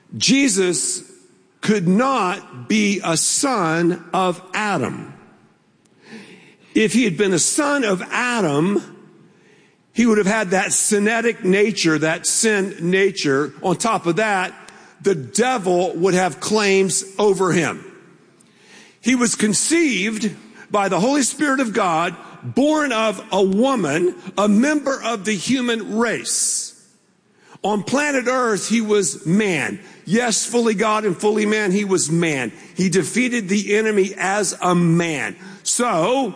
Jesus could not be a son of Adam. If he had been a son of Adam, he would have had that sinetic nature, that sin nature. On top of that, the devil would have claims over him. He was conceived by the Holy Spirit of God, born of a woman, a member of the human race. On planet Earth, he was man. Yes, fully God and fully man, he was man. He defeated the enemy as a man. So,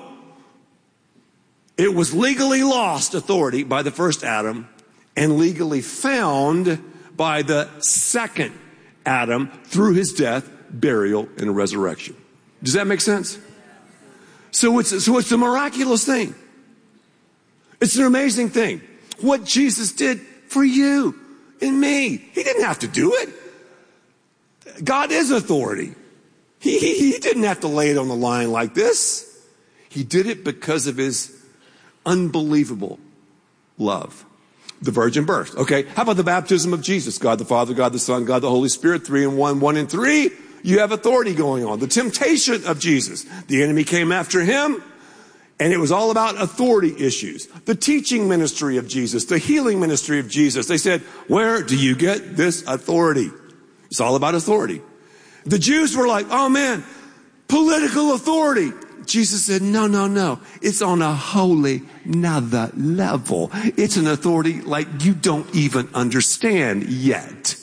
it was legally lost authority by the first Adam and legally found by the second Adam through his death, burial, and resurrection. Does that make sense? So it's a miraculous thing. It's an amazing thing. What Jesus did for you and me. He didn't have to do it. God is authority. He didn't have to lay it on the line like this. He did it because of his unbelievable love. The virgin birth. Okay, how about the baptism of Jesus? God the Father, God the Son, God the Holy Spirit, 3 in 1, 1 in 3. You have authority going on. The temptation of Jesus. The enemy came after him, and it was all about authority issues. The teaching ministry of Jesus, the healing ministry of Jesus. They said, where do you get this authority? It's all about authority. The Jews were like, oh man, political authority. Jesus said, no. It's on a wholly nother level. It's an authority like you don't even understand yet.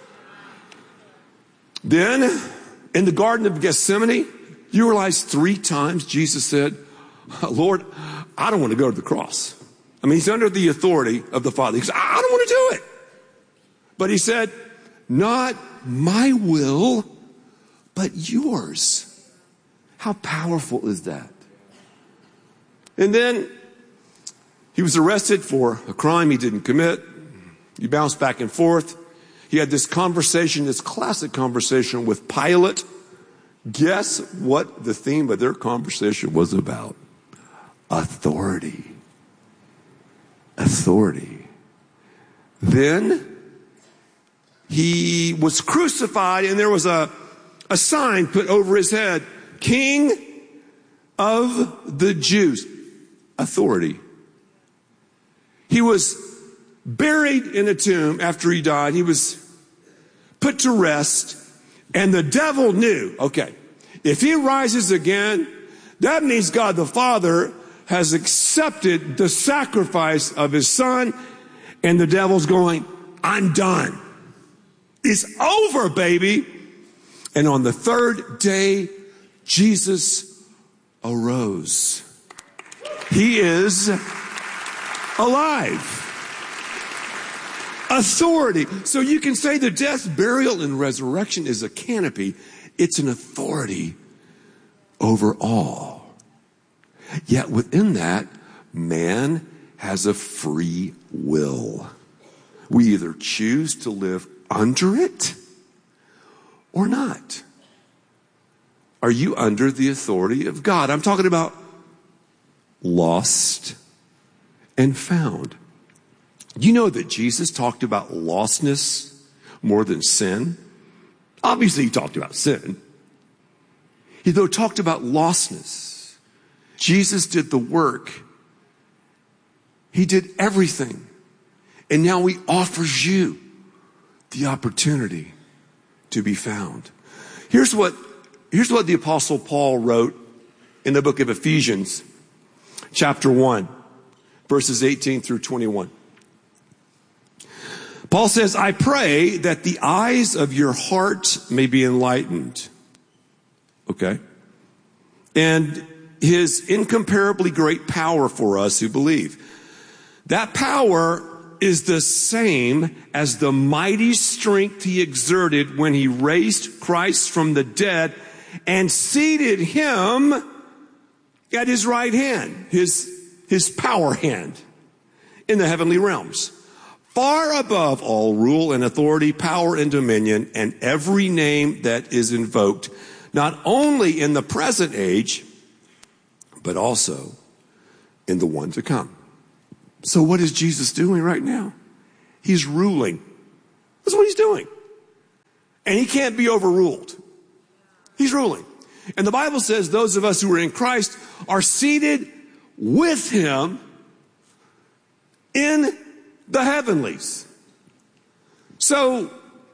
Then, in the Garden of Gethsemane, you realize 3 times Jesus said, Lord, I don't want to go to the cross. I mean, he's under the authority of the Father. He said, I don't want to do it. But he said, not my will, but yours. How powerful is that? And then he was arrested for a crime he didn't commit. He bounced back and forth. He had this conversation, this classic conversation with Pilate. Guess what the theme of their conversation was about? Authority. Authority. Then he was crucified, and there was a sign put over his head. King of the Jews. Authority. He was buried in a tomb after he died. He was put to rest. And the devil knew, okay, if he rises again, that means God the Father has accepted the sacrifice of his son. And the devil's going, I'm done. It's over, baby. And on the 3rd day, Jesus arose. He is alive. Authority. So you can say the death, burial, and resurrection is a canopy. It's an authority over all. Yet within that, man has a free will. We either choose to live under it or not. Are you under the authority of God? I'm talking about lost and found. You know that Jesus talked about lostness more than sin? Obviously, he talked about sin. He, though, talked about lostness. Jesus did the work. He did everything. And now he offers you the opportunity to be found. Here's what the Apostle Paul wrote in the book of Ephesians, chapter 1, verses 18 through 21. Paul says, I pray that the eyes of your heart may be enlightened. Okay. And his incomparably great power for us who believe. That power is the same as the mighty strength he exerted when he raised Christ from the dead and seated him at his right hand, his power hand in the heavenly realms, far above all rule and authority, power and dominion, and every name that is invoked, not only in the present age, but also in the one to come. So what is Jesus doing right now? He's ruling. That's what he's doing. And he can't be overruled. He's ruling. And the Bible says those of us who are in Christ are seated with him in the heavenlies. So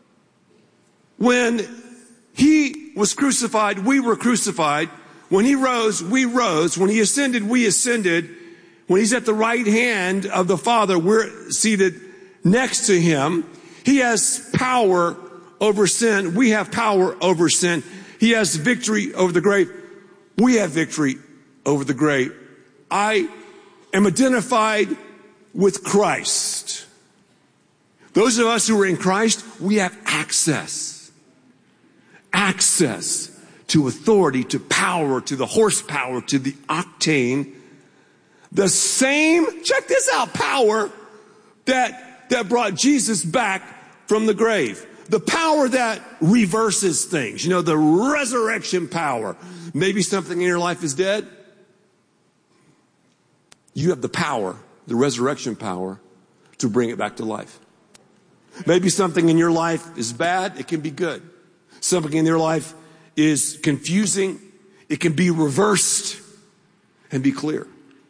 when he was crucified, we were crucified. When he rose, we rose. When he ascended, we ascended. When he's at the right hand of the Father, we're seated next to him. He has power over sin. We have power over sin. He has victory over the grave. We have victory over the grave. I am identified with Christ. Those of us who are in Christ, we have access to authority, to power, to the horsepower, to the octane. The same, check this out, power that brought Jesus back from the grave. The power that reverses things. You know, the resurrection power. Maybe something in your life is dead. You have the power, the resurrection power, to bring it back to life. Maybe something in your life is bad. It can be good. Something in your life is confusing. It can be reversed and be clear.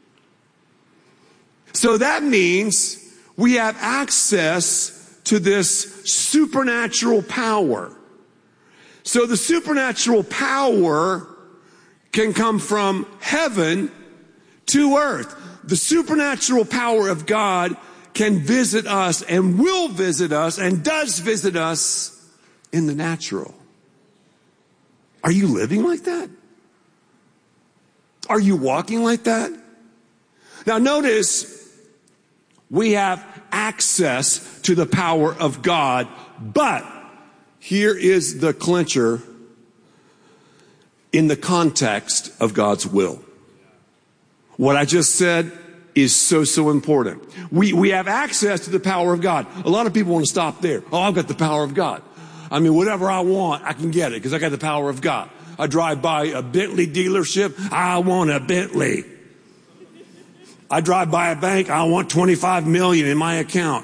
So that means we have access to this supernatural power. So the supernatural power can come from heaven to earth. The supernatural power of God can visit us and will visit us and does visit us in the natural. Are you living like that? Are you walking like that? Now notice, we have access to the power of God, but here is the clincher in the context of God's will. What I just said is so important. We have access to the power of God. A lot of people want to stop there. Oh, I've got the power of God. I mean, whatever I want, I can get it because I got the power of God. I drive by a Bentley dealership. I want a Bentley. I drive by a bank. I want 25 million in my account.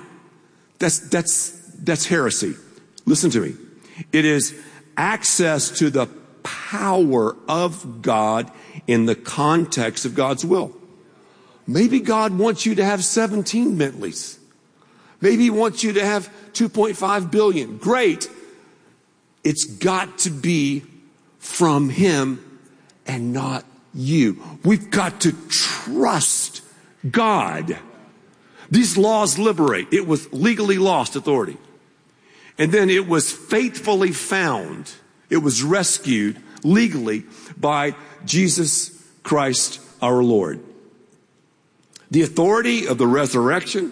That's heresy. Listen to me. It is access to the power of God in the context of God's will. Maybe God wants you to have 17 Bentleys. Maybe he wants you to have 2.5 billion. Great. It's got to be from him and not you. We've got to trust God. These laws liberate. It was legally lost authority. And then it was faithfully found. It was rescued legally by Jesus Christ our Lord. The authority of the resurrection,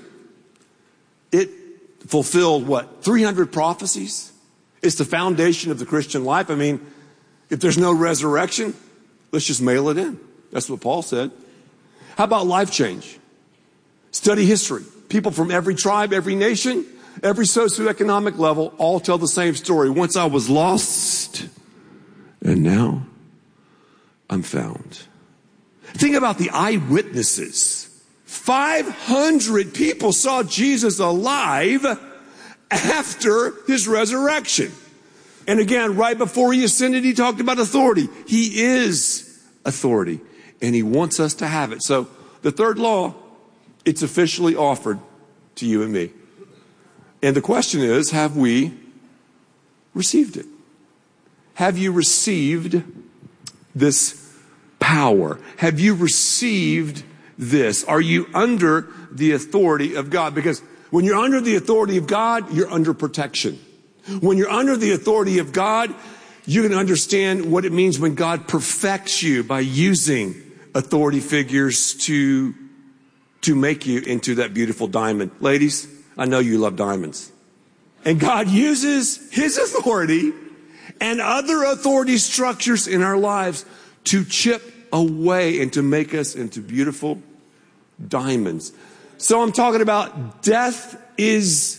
it fulfilled 300 prophecies? It's the foundation of the Christian life. I mean, if there's no resurrection, let's just mail it in. That's what Paul said. How about life change? Study history. People from every tribe, every nation, every socioeconomic level all tell the same story. Once I was lost, and now I'm found. Think about the eyewitnesses. 500 people saw Jesus alive after his resurrection. And again, right before he ascended, he talked about authority. He is authority, and he wants us to have it. So the third law, it's officially offered to you and me. And the question is, have we received it? Have you received this power? Have you received this? Are you under the authority of God? Because when you're under the authority of God, you're under protection. When you're under the authority of God, you can understand what it means when God perfects you by using authority figures to make you into that beautiful diamond. Ladies, I know you love diamonds. And God uses his authority and other authority structures in our lives to chip away and to make us into beautiful diamonds. So I'm talking about death is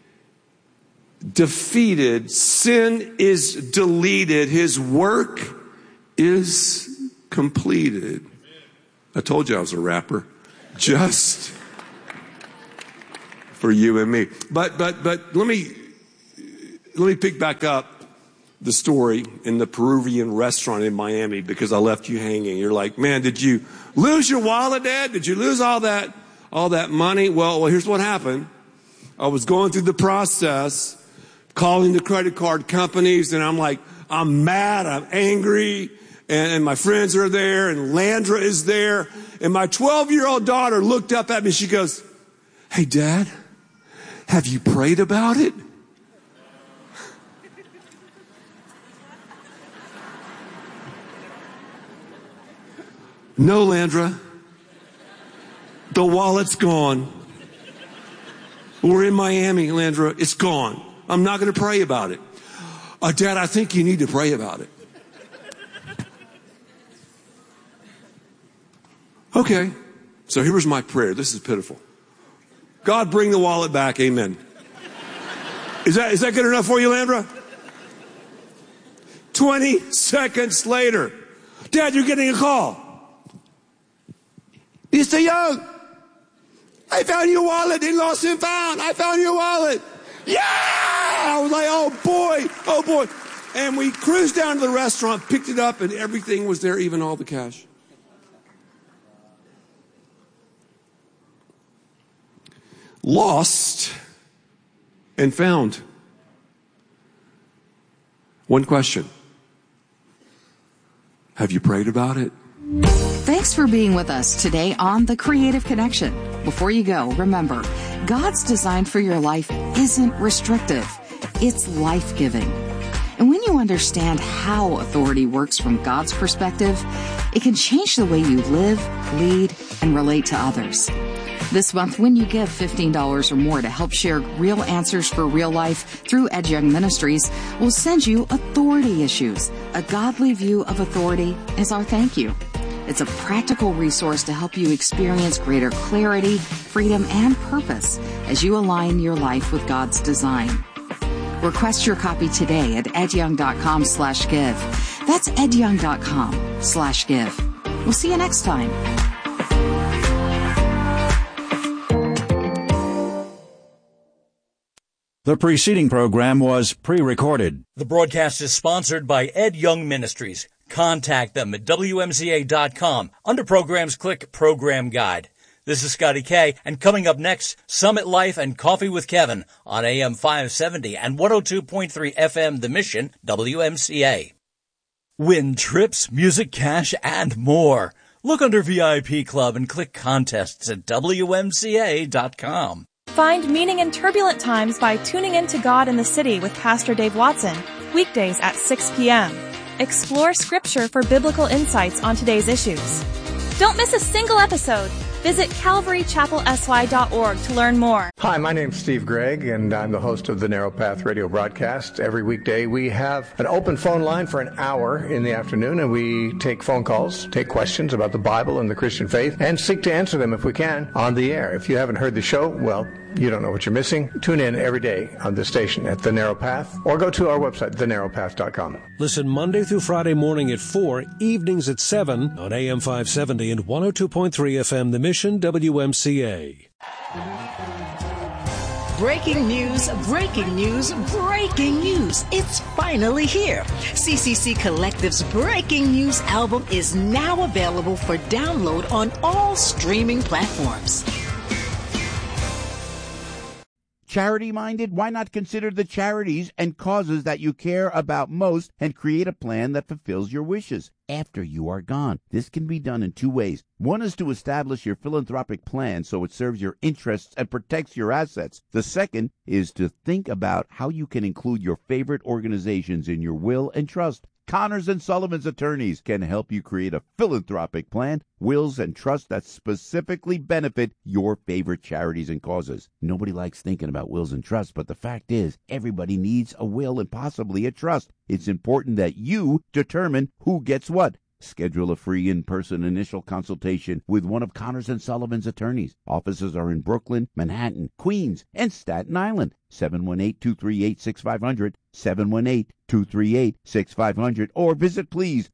defeated. Sin is deleted. His work is completed. I told you I was a rapper. Just for you and me. But let let me pick back up the story in the Peruvian restaurant in Miami because I left you hanging. You're like, man, did you lose your wallet, Dad? Did you lose all that money? Well, here's what happened. I was going through the process, calling the credit card companies, and I'm like, I'm mad, I'm angry, and my friends are there, and Landra is there, and my 12-year-old daughter looked up at me, she goes, hey, Dad, have you prayed about it? No, Landra. The wallet's gone. We're in Miami, Landra. It's gone. I'm not going to pray about it. Dad, I think you need to pray about it. Okay. So here was my prayer. This is pitiful. God, bring the wallet back. Amen. Is that good enough for you, Landra? 20 seconds later. Dad, you're getting a call. Mr. Young, I found your wallet in Lost and Found. I found your wallet. Yeah! I was like, oh boy. And we cruised down to the restaurant, picked it up, and everything was there, even all the cash. Lost and found. One question. Have you prayed about it? Thanks for being with us today on The Creative Connection. Before you go, remember, God's design for your life isn't restrictive. It's life-giving. And when you understand how authority works from God's perspective, it can change the way you live, lead, and relate to others. This month, when you give $15 or more to help share real answers for real life through Ed Young Ministries, we'll send you Authority Issues. A godly view of authority is our thank you. It's a practical resource to help you experience greater clarity, freedom, and purpose as you align your life with God's design. Request your copy today at edyoung.com/give. That's edyoung.com/give. We'll see you next time. The preceding program was pre-recorded. The broadcast is sponsored by Ed Young Ministries. Contact them at WMCA.com. Under Programs, click Program Guide. This is Scotty K, and coming up next, Summit Life and Coffee with Kevin on AM 570 and 102.3 FM The Mission, WMCA. Win trips, music, cash, and more. Look under VIP Club and click Contests at WMCA.com. Find meaning in turbulent times by tuning in to God in the City with Pastor Dave Watson, weekdays at 6 p.m. Explore Scripture for biblical insights on today's issues. Don't miss a single episode. Visit calvarychapelsy.org to learn more. Hi, my name's Steve Gregg, and I'm the host of the Narrow Path radio broadcast. Every weekday we have an open phone line for an hour in the afternoon, and we take phone calls, take questions about the Bible and the Christian faith, and seek to answer them if we can on the air. If you haven't heard the show, well, you don't know what you're missing. Tune in every day on this station at The Narrow Path, or go to our website, thenarrowpath.com. Listen Monday through Friday morning at 4, evenings at 7 on AM 570 and 102.3 FM The Mission, WMCA. Breaking news, breaking news, breaking news. It's finally here. CCC Collective's Breaking News album is now available for download on all streaming platforms. Charity-minded? Why not consider the charities and causes that you care about most and create a plan that fulfills your wishes after you are gone? This can be done in two ways. One is to establish your philanthropic plan so it serves your interests and protects your assets. The second is to think about how you can include your favorite organizations in your will and trust. Connors and Sullivan's attorneys can help you create a philanthropic plan, wills, and trusts that specifically benefit your favorite charities and causes. Nobody likes thinking about wills and trusts, but the fact is, everybody needs a will and possibly a trust. It's important that you determine who gets what. Schedule a free in-person initial consultation with one of Connors and Sullivan's attorneys. Offices are in Brooklyn, Manhattan, Queens, and Staten Island. 718-238-6500, 718-238-6500, or visit, please,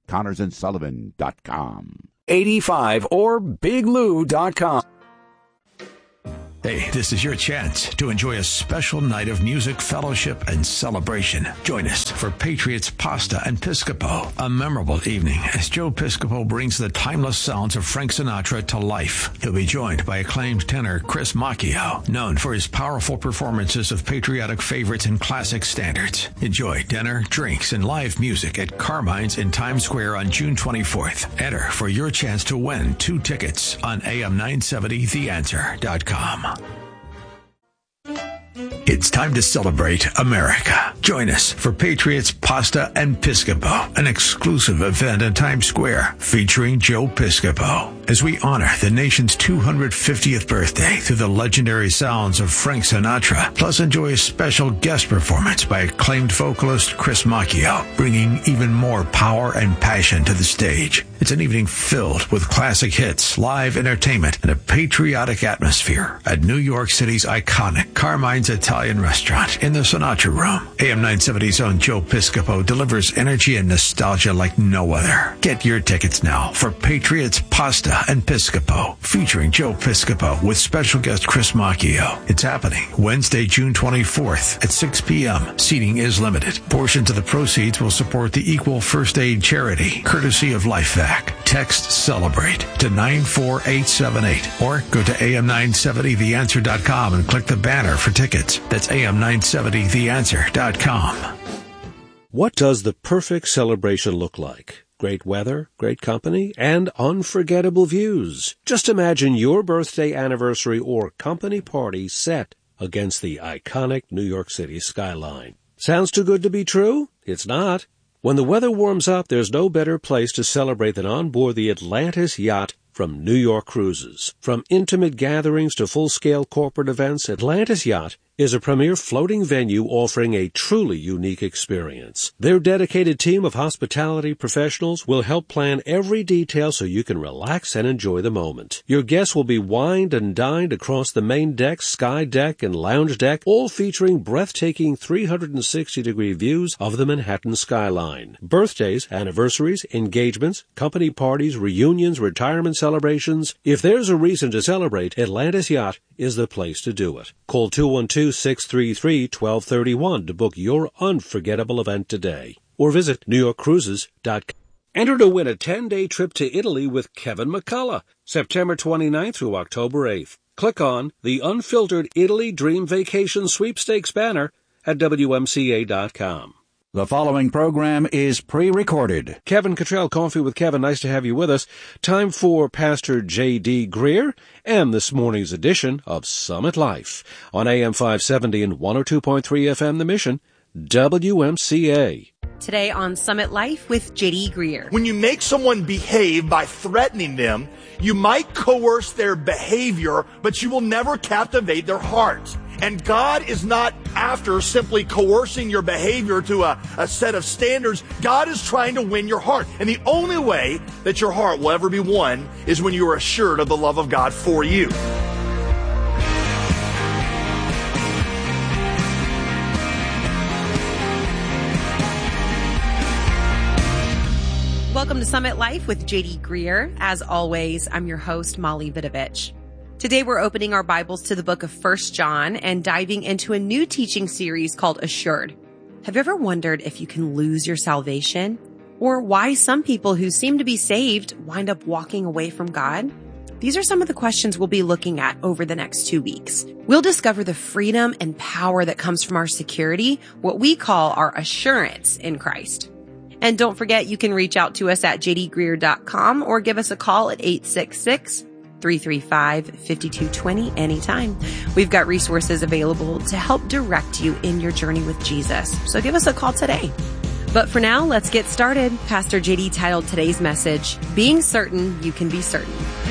connorsandsullivan.com. 85 or biglou.com. Hey, this is your chance to enjoy a special night of music, fellowship, and celebration. Join us for Patriots Pasta and Piscopo, a memorable evening as Joe Piscopo brings the timeless sounds of Frank Sinatra to life. He'll be joined by acclaimed tenor Chris Macchio, known for his powerful performances of patriotic favorites and classic standards. Enjoy dinner, drinks, and live music at Carmine's in Times Square on June 24th. Enter for your chance to win 2 tickets on AM970theanswer.com. It's time to celebrate America. Join us for Patriots Pasta and Piscopo, an exclusive event in Times Square featuring Joe Piscopo, as we honor the nation's 250th birthday through the legendary sounds of Frank Sinatra, plus enjoy a special guest performance by acclaimed vocalist Chris Macchio, bringing even more power and passion to the stage. It's an evening filled with classic hits, live entertainment, and a patriotic atmosphere at New York City's iconic Carmine's Italian Restaurant in the Sinatra Room. AM 970's own Joe Piscopo delivers energy and nostalgia like no other. Get your tickets now for Patriots Pasta and Piscopo, featuring Joe Piscopo with special guest Chris Macchio. It's happening Wednesday, June 24th at 6 p.m. Seating is limited. Portions of the proceeds will support the Equal First Aid charity, courtesy of LifeVac. Text CELEBRATE to 94878 or go to am970theanswer.com and click the banner for tickets. That's am970theanswer.com. What does the perfect celebration look like? Great weather, great company, and unforgettable views. Just imagine your birthday, anniversary, or company party set against the iconic New York City skyline. Sounds too good to be true? It's not. When the weather warms up, there's no better place to celebrate than on board the Atlantis yacht from New York Cruises. From intimate gatherings to full-scale corporate events, Atlantis Yacht is a premier floating venue offering a truly unique experience. Their dedicated team of hospitality professionals will help plan every detail so you can relax and enjoy the moment. Your guests will be wined and dined across the main deck, sky deck, and lounge deck, all featuring breathtaking 360-degree views of the Manhattan skyline. Birthdays, anniversaries, engagements, company parties, reunions, retirement celebrations. If there's a reason to celebrate, Atlantis Yacht is the place to do it. Call 212-633-1231 to book your unforgettable event today. Or visit NewYorkCruises.com. Enter to win a 10-day trip to Italy with Kevin McCullough, September 29th through October 8th. Click on the Unfiltered Italy Dream Vacation Sweepstakes banner at WMCA.com. The following program is pre-recorded. Kevin Cottrell, Coffee with Kevin. Nice to have you with us. Time for Pastor J.D. Greer and this morning's edition of Summit Life on AM 570 and 102.3 FM The Mission, WMCA. Today on Summit Life with J.D. Greer. When you make someone behave by threatening them, you might coerce their behavior, but you will never captivate their heart. And God is not after simply coercing your behavior to a set of standards. God is trying to win your heart. And the only way that your heart will ever be won is when you are assured of the love of God for you. Welcome to Summit Life with J.D. Greer. As always, I'm your host, Molly Vidovich. Today we're opening our Bibles to the book of 1 John and diving into a new teaching series called Assured. Have you ever wondered if you can lose your salvation? Or why some people who seem to be saved wind up walking away from God? These are some of the questions we'll be looking at over the next 2 weeks. We'll discover the freedom and power that comes from our security, what we call our assurance in Christ. And don't forget, you can reach out to us at jdgreer.com or give us a call at 866-335-5220 anytime. We've got resources available to help direct you in your journey with Jesus. So give us a call today. But for now, let's get started. Pastor JD titled today's message, Being Certain You Can Be Certain.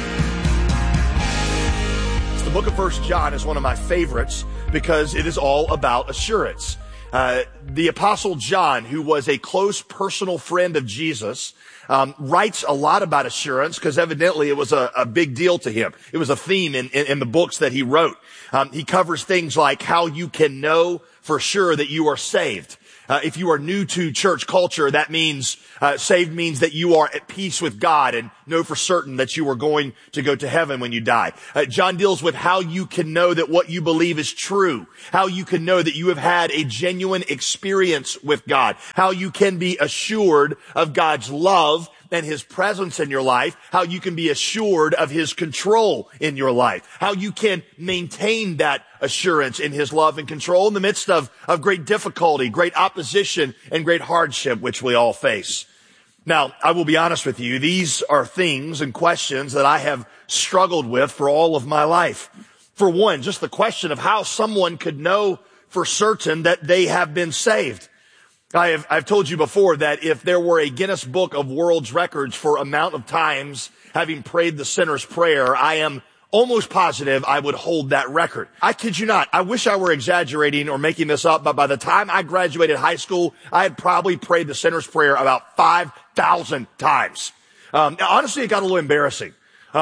The book of 1 John is one of my favorites because it is all about assurance. The Apostle John, who was a close personal friend of Jesus, writes a lot about assurance because evidently it was a big deal to him. It was a theme in the books that he wrote. He covers things like how you can know for sure that you are saved, If you are new to church culture, that means, saved means that you are at peace with God and know for certain that you are going to go to heaven when you die. John deals with how you can know that what you believe is true, how you can know that you have had a genuine experience with God, how you can be assured of God's love and his presence in your life, how you can be assured of his control in your life, how you can maintain that assurance in his love and control in the midst of great difficulty, great opposition, and great hardship, which we all face. Now, I will be honest with you, these are things and questions that I have struggled with for all of my life. For one, just the question of how someone could know for certain that they have been saved. I've told you before that if there were a Guinness Book of World Records for amount of times having prayed the sinner's prayer, I am almost positive I would hold that record. I kid you not. I wish I were exaggerating or making this up, but by the time I graduated high school, I had probably prayed the sinner's prayer about 5,000 times. Honestly, it got a little embarrassing.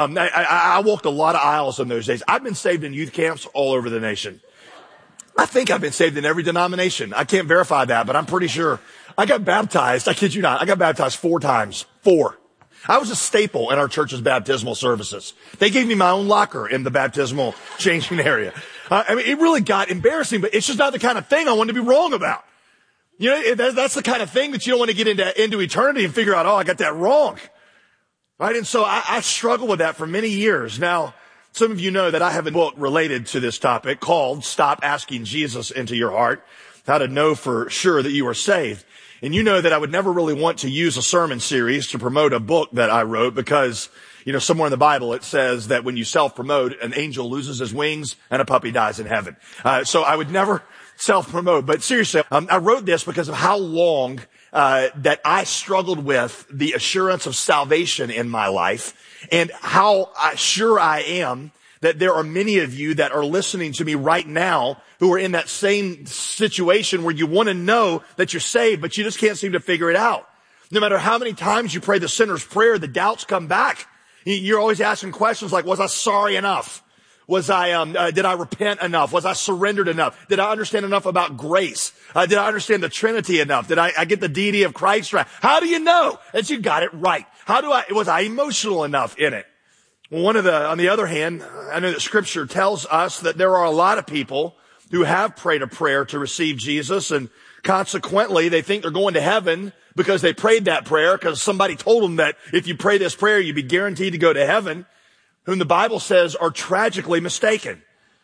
I walked a lot of aisles in those days. I've been saved in youth camps all over the nation. I think I've been saved in every denomination. I can't verify that, but I'm pretty sure. I got baptized. I kid you not. I got baptized 4 times. 4. I was a staple in our church's baptismal services. They gave me my own locker in the baptismal changing area. I mean, it really got embarrassing, but it's just not the kind of thing I wanted to be wrong about. You know, that's the kind of thing that you don't want to get into eternity and figure out, oh, I got that wrong. Right? And so I struggled with that for many years. Now, some of you know that I have a book related to this topic called Stop Asking Jesus Into Your Heart, How to Know for Sure That You Are Saved. And you know that I would never really want to use a sermon series to promote a book that I wrote because, you know, somewhere in the Bible it says that when you self-promote, an angel loses his wings and a puppy dies in heaven. So I would never self-promote. But seriously, I wrote this because of how long that I struggled with the assurance of salvation in my life and how sure I am that there are many of you that are listening to me right now who are in that same situation where you want to know that you're saved, but you just can't seem to figure it out. No matter how many times you pray the sinner's prayer, the doubts come back. You're always asking questions like, was I sorry enough? Was did I repent enough? Was I surrendered enough? Did I understand enough about grace? Did I understand the Trinity enough? Did I get the deity of Christ right? How do you know that you got it right? Was I emotional enough in it? Well, on the other hand, I know that scripture tells us that there are a lot of people who have prayed a prayer to receive Jesus, and consequently they think they're going to heaven because they prayed that prayer because somebody told them that if you pray this prayer, you'd be guaranteed to go to heaven, whom the Bible says are tragically mistaken.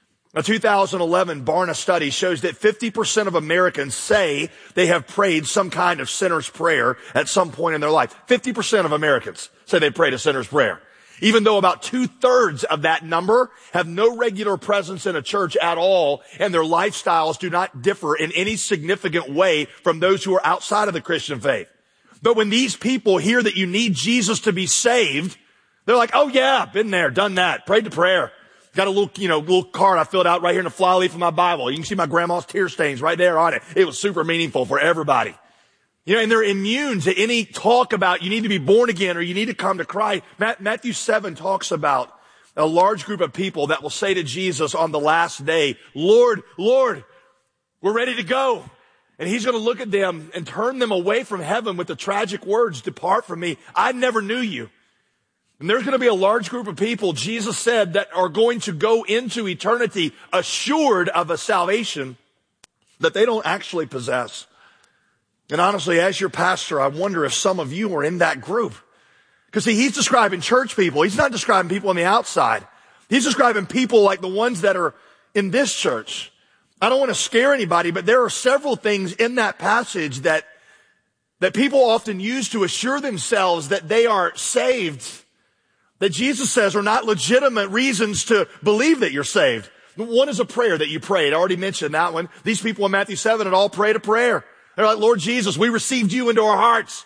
A 2011 Barna study shows that 50% of Americans say they have prayed some kind of sinner's prayer at some point in their life. 50% of Americans say they prayed a sinner's prayer. Even though about 2/3 of that number have no regular presence in a church at all, and their lifestyles do not differ in any significant way from those who are outside of the Christian faith. But when these people hear that you need Jesus to be saved, they're like, oh yeah, been there, done that, prayed the prayer. Got a little card I filled out right here in the flyleaf of my Bible. You can see my grandma's tear stains right there on it. It was super meaningful for everybody. You know, and they're immune to any talk about you need to be born again or you need to come to Christ. Matthew 7 talks about a large group of people that will say to Jesus on the last day, Lord, Lord, we're ready to go. And he's going to look at them and turn them away from heaven with the tragic words, depart from me. I never knew you. And there's going to be a large group of people, Jesus said, that are going to go into eternity assured of a salvation that they don't actually possess. And honestly, as your pastor, I wonder if some of you are in that group. Because see, he's describing church people. He's not describing people on the outside. He's describing people like the ones that are in this church. I don't want to scare anybody, but there are several things in that passage that people often use to assure themselves that they are saved, that Jesus says are not legitimate reasons to believe that you're saved. One is a prayer that you prayed. I already mentioned that one. These people in Matthew 7 had all prayed a prayer. They're like, Lord Jesus, we received you into our hearts.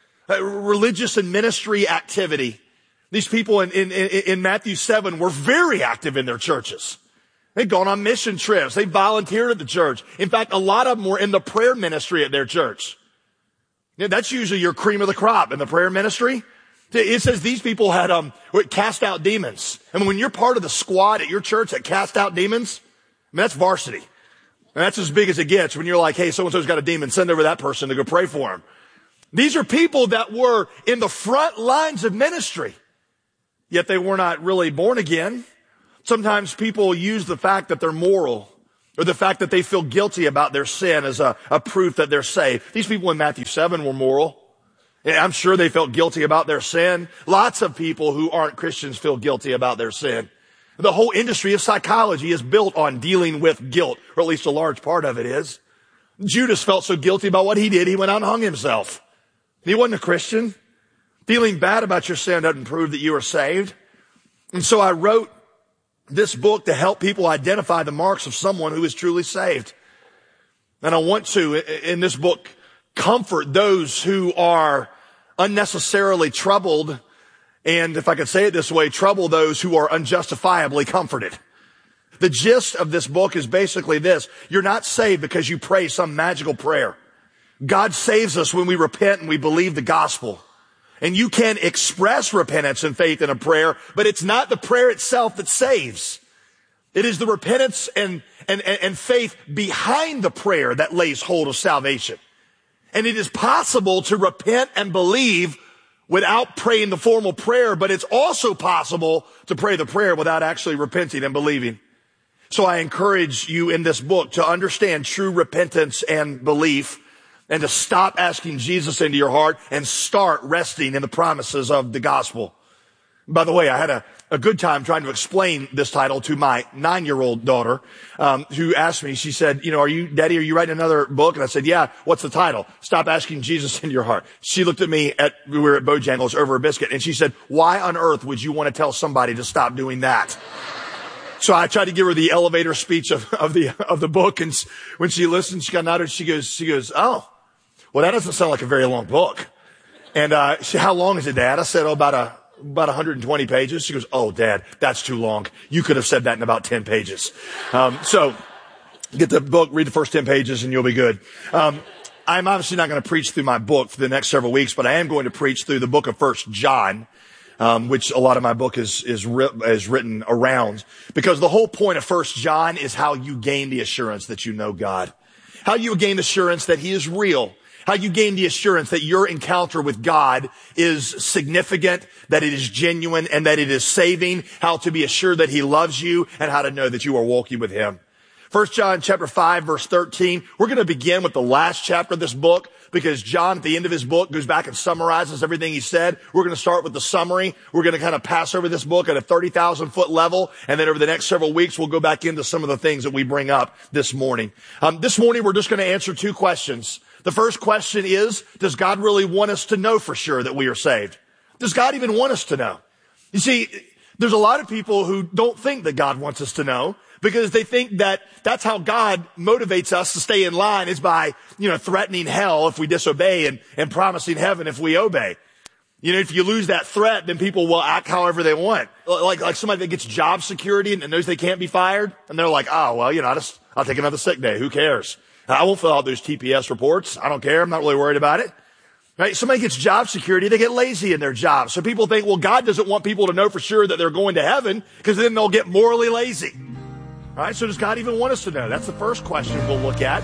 Religious and ministry activity. These people in Matthew 7 were very active in their churches. They'd gone on mission trips. They volunteered at the church. In fact, a lot of them were in the prayer ministry at their church. Yeah, that's usually your cream of the crop in the prayer ministry. It says these people had cast out demons. And when you're part of the squad at your church that cast out demons, I mean, that's varsity. And that's as big as it gets when you're like, hey, so-and-so's got a demon, send over that person to go pray for him. These are people that were in the front lines of ministry, yet they were not really born again. Sometimes people use the fact that they're moral or the fact that they feel guilty about their sin as a proof that they're saved. These people in Matthew 7 were moral. And I'm sure they felt guilty about their sin. Lots of people who aren't Christians feel guilty about their sin. The whole industry of psychology is built on dealing with guilt, or at least a large part of it is. Judas felt so guilty about what he did, he went out and hung himself. He wasn't a Christian. Feeling bad about your sin doesn't prove that you are saved. And so I wrote this book to help people identify the marks of someone who is truly saved. And I want to, in this book, comfort those who are unnecessarily troubled, and if I could say it this way, trouble those who are unjustifiably comforted. The gist of this book is basically this: you're not saved because you pray some magical prayer. God saves us when we repent and we believe the gospel. And you can express repentance and faith in a prayer, but it's not the prayer itself that saves. It is the repentance and faith behind the prayer that lays hold of salvation. And it is possible to repent and believe without praying the formal prayer, but it's also possible to pray the prayer without actually repenting and believing. So I encourage you in this book to understand true repentance and belief, and to stop asking Jesus into your heart and start resting in the promises of the gospel. By the way, I had a good time trying to explain this title to my 9-year-old daughter, who asked me, she said, Daddy, are you writing another book? And I said, yeah. What's the title? Stop asking Jesus into your heart. She looked at me we were at Bojangles over a biscuit, and she said, why on earth would you want to tell somebody to stop doing that? So I tried to give her the elevator speech of the book, and when she listened, she got nodded. She goes, oh, well, that doesn't sound like a very long book. And she said, how long is it, Dad? I said, about 120 pages. She goes, oh, Dad, that's too long. You could have said that in about 10 pages. So get the book, read the first 10 pages, and you'll be good. I'm obviously not going to preach through my book for the next several weeks, but I am going to preach through the book of 1 John, which a lot of my book is written around, because the whole point of 1 John is how you gain the assurance that you know God, how you gain assurance that he is real, how you gain the assurance that your encounter with God is significant, that it is genuine, and that it is saving, how to be assured that he loves you, and how to know that you are walking with him. 1 John chapter 5, verse 13. We're going to begin with the last chapter of this book, because John, at the end of his book, goes back and summarizes everything he said. We're going to start with the summary. We're going to kind of pass over this book at a 30,000-foot level, and then over the next several weeks, we'll go back into some of the things that we bring up this morning. This morning, we're just going to answer 2 questions. The first question is, does God really want us to know for sure that we are saved? Does God even want us to know? You see, there's a lot of people who don't think that God wants us to know, because they think that that's how God motivates us to stay in line, is by, threatening hell if we disobey and promising heaven if we obey. If you lose that threat, then people will act however they want. Like somebody that gets job security and knows they can't be fired, and they're like, oh, well, I'll take another sick day. Who cares? I won't fill out those TPS reports. I don't care. I'm not really worried about it. Right? Somebody gets job security, they get lazy in their job. So people think, well, God doesn't want people to know for sure that they're going to heaven, because then they'll get morally lazy. All right, so does God even want us to know? That's the first question we'll look at.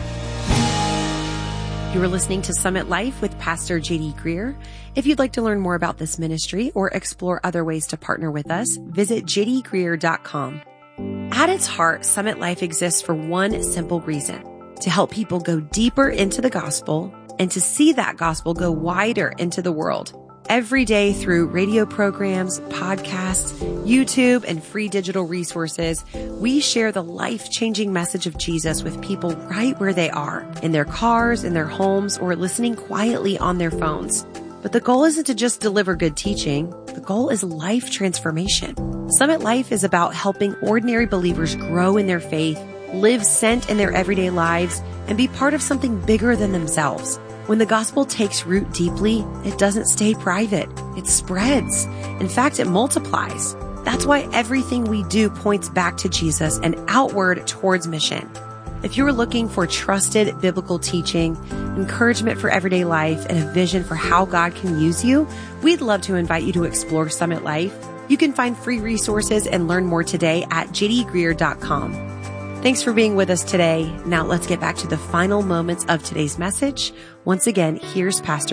You are listening to Summit Life with Pastor J.D. Greer. If you'd like to learn more about this ministry or explore other ways to partner with us, visit jdgreer.com. At its heart, Summit Life exists for one simple reason: to help people go deeper into the gospel and to see that gospel go wider into the world. Every day through radio programs, podcasts, YouTube, and free digital resources, we share the life-changing message of Jesus with people right where they are, in their cars, in their homes, or listening quietly on their phones. But the goal isn't to just deliver good teaching. The goal is life transformation. Summit Life is about helping ordinary believers grow in their faith, live sent in their everyday lives, and be part of something bigger than themselves. When the gospel takes root deeply, it doesn't stay private. It spreads. In fact, it multiplies. That's why everything we do points back to Jesus and outward towards mission. If you're looking for trusted biblical teaching, encouragement for everyday life, and a vision for how God can use you, we'd love to invite you to explore Summit Life. You can find free resources and learn more today at jdgreer.com. Thanks for being with us today. Now let's get back to the final moments of today's message. Once again, here's Pastor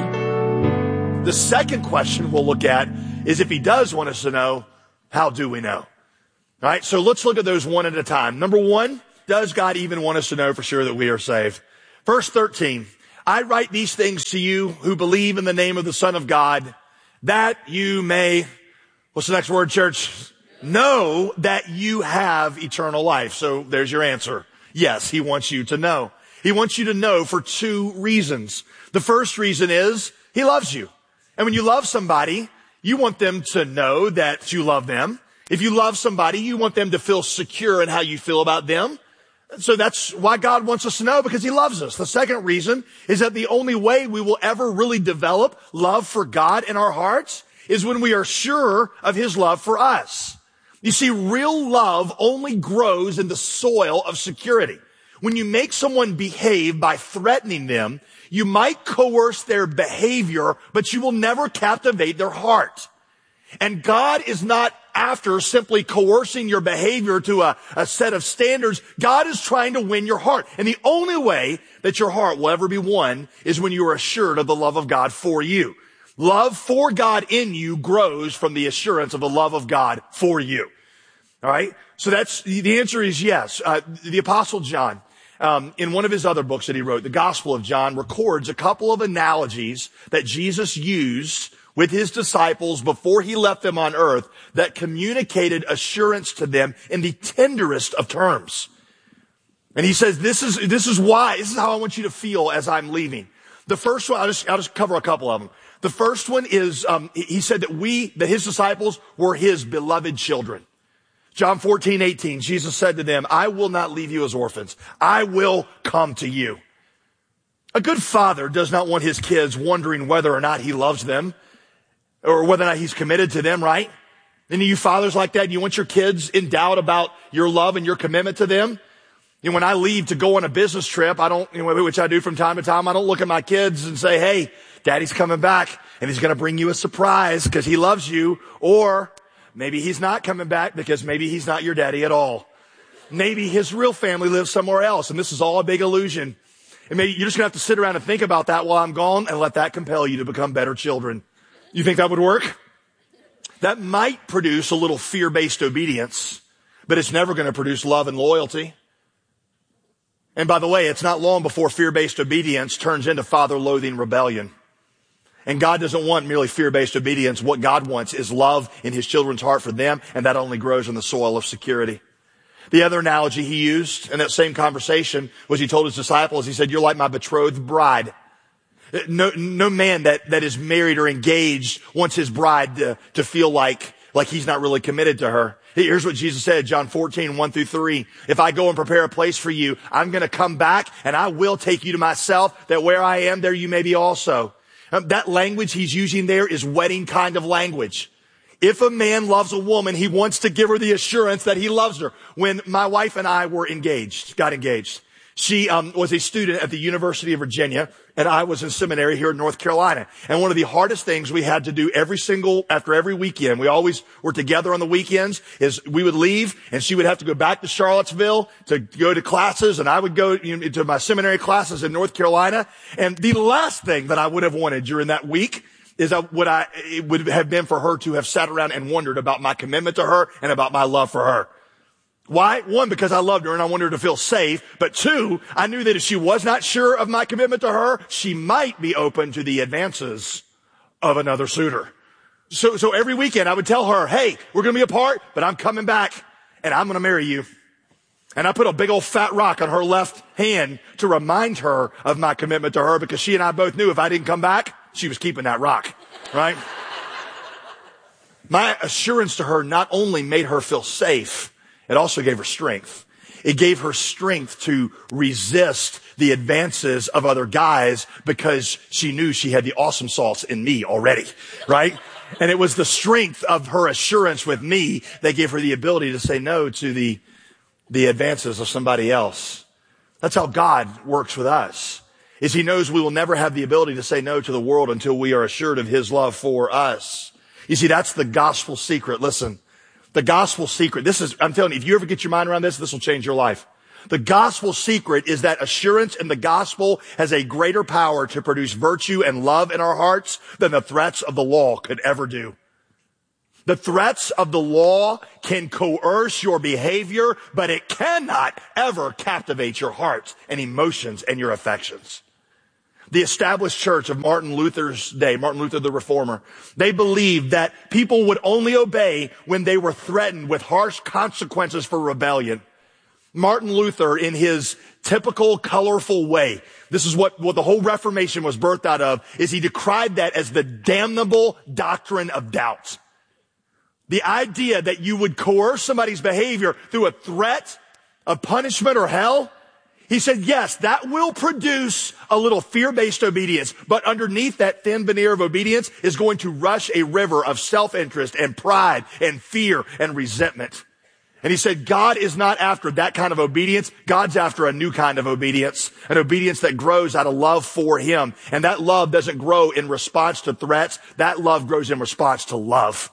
JD. The second question we'll look at is, if he does want us to know, how do we know? All right, so let's look at those one at a time. Number one, does God even want us to know for sure that we are saved? Verse 13, I write these things to you who believe in the name of the Son of God, that you may, what's the next word, church? Know that you have eternal life. So there's your answer. Yes, he wants you to know. He wants you to know for two reasons. The first reason is he loves you. And when you love somebody, you want them to know that you love them. If you love somebody, you want them to feel secure in how you feel about them. So that's why God wants us to know, because he loves us. The second reason is that the only way we will ever really develop love for God in our hearts is when we are sure of his love for us. You see, real love only grows in the soil of security. When you make someone behave by threatening them, you might coerce their behavior, but you will never captivate their heart. And God is not after simply coercing your behavior to a set of standards. God is trying to win your heart. And the only way that your heart will ever be won is when you are assured of the love of God for you. Love for God in you grows from the assurance of the love of God for you. All right? So that's, the answer is yes. The Apostle John, in one of his other books that he wrote, the Gospel of John, records a couple of analogies that Jesus used with his disciples before he left them on earth that communicated assurance to them in the tenderest of terms. And he says, this is how I want you to feel as I'm leaving. The first one, I'll just cover a couple of them. The first one is, he said that his disciples were his beloved children. John 14:18, Jesus said to them, I will not leave you as orphans. I will come to you. A good father does not want his kids wondering whether or not he loves them or whether or not he's committed to them, right? Any of you fathers like that, you want your kids in doubt about your love and your commitment to them? You know, when I leave to go on a business trip, which I do from time to time, I don't look at my kids and say, hey, daddy's coming back and he's going to bring you a surprise because he loves you. Or maybe he's not coming back because maybe he's not your daddy at all. Maybe his real family lives somewhere else and this is all a big illusion. And maybe you're just going to have to sit around and think about that while I'm gone and let that compel you to become better children. You think that would work? That might produce a little fear-based obedience, but it's never going to produce love and loyalty. And by the way, it's not long before fear-based obedience turns into father-loathing rebellion. And God doesn't want merely fear-based obedience. What God wants is love in his children's heart for them, and that only grows in the soil of security. The other analogy he used in that same conversation was he told his disciples, he said, you're like my betrothed bride. No man that is married or engaged wants his bride to feel like he's not really committed to her. Here's what Jesus said, John 14:1-3. If I go and prepare a place for you, I'm going to come back and I will take you to myself, that where I am, there you may be also. That language he's using there is wedding kind of language. If a man loves a woman, he wants to give her the assurance that he loves her. When my wife and I got engaged, she was a student at the University of Virginia, and I was in seminary here in North Carolina. And one of the hardest things we had to do after every weekend, we always were together on the weekends, is we would leave, and she would have to go back to Charlottesville to go to classes, and I would go to my seminary classes in North Carolina. And the last thing that I would have wanted during that week is it would have been for her to have sat around and wondered about my commitment to her and about my love for her. Why? One, because I loved her and I wanted her to feel safe. But two, I knew that if she was not sure of my commitment to her, she might be open to the advances of another suitor. So every weekend I would tell her, hey, we're going to be apart, but I'm coming back and I'm going to marry you. And I put a big old fat rock on her left hand to remind her of my commitment to her, because she and I both knew if I didn't come back, she was keeping that rock, right? My assurance to her not only made her feel safe, it also gave her strength. It gave her strength to resist the advances of other guys, because she knew she had the awesome sauce in me already, right? And it was the strength of her assurance with me that gave her the ability to say no to the advances of somebody else. That's how God works with us, is he knows we will never have the ability to say no to the world until we are assured of his love for us. You see, that's the gospel secret. Listen. The gospel secret. I'm telling you, if you ever get your mind around this will change your life. The gospel secret is that assurance in the gospel has a greater power to produce virtue and love in our hearts than the threats of the law could ever do. The threats of the law can coerce your behavior, but it cannot ever captivate your heart and emotions and your affections. The established church of Martin Luther's day, Martin Luther the Reformer, they believed that people would only obey when they were threatened with harsh consequences for rebellion. Martin Luther, in his typical colorful way, this is what the whole Reformation was birthed out of, is he decried that as the damnable doctrine of doubt. The idea that you would coerce somebody's behavior through a threat of punishment or hell. He said, yes, that will produce a little fear-based obedience, but underneath that thin veneer of obedience is going to rush a river of self-interest and pride and fear and resentment. And he said, God is not after that kind of obedience. God's after a new kind of obedience, an obedience that grows out of love for him. And that love doesn't grow in response to threats. That love grows in response to love.